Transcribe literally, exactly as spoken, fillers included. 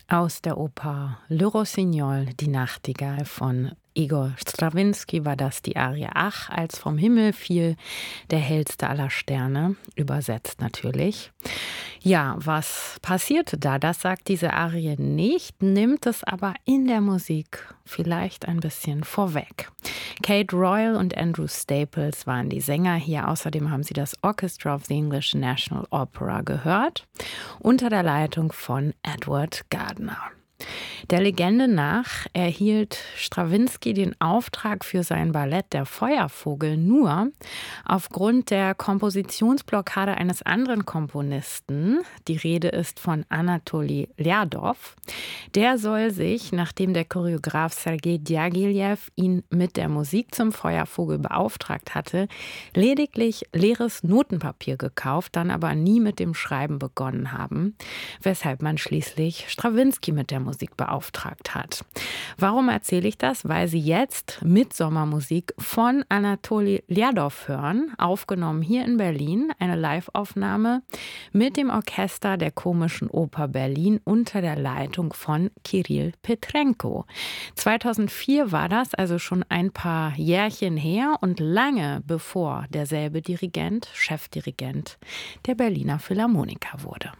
Aus der Oper Le Rossignol, die Nachtigall von Igor Strawinski war das die Arie Ach, als vom Himmel fiel der hellste aller Sterne, übersetzt natürlich. Ja, was passierte da? Das sagt diese Arie nicht, nimmt es aber in der Musik vielleicht ein bisschen vorweg. Kate Royal und Andrew Staples waren die Sänger hier. Außerdem haben sie das Orchestra of the English National Opera gehört, unter der Leitung von Edward Gardner. Der Legende nach erhielt Strawinski den Auftrag für sein Ballett Der Feuervogel nur aufgrund der Kompositionsblockade eines anderen Komponisten. Die Rede ist von Anatoli Ljadow. Der soll sich, nachdem der Choreograf Sergei Diaghilev ihn mit der Musik zum Feuervogel beauftragt hatte, lediglich leeres Notenpapier gekauft, dann aber nie mit dem Schreiben begonnen haben, weshalb man schließlich Strawinski mit der Musik beauftragt hat. Warum erzähle ich das? Weil Sie jetzt Mitsommermusik von Anatoli Ljadow hören, aufgenommen hier in Berlin, eine Liveaufnahme mit dem Orchester der Komischen Oper Berlin unter der Leitung von Kirill Petrenko. zweitausendvier war das, also schon ein paar Jährchen her und lange bevor derselbe Dirigent, Chefdirigent der Berliner Philharmoniker wurde.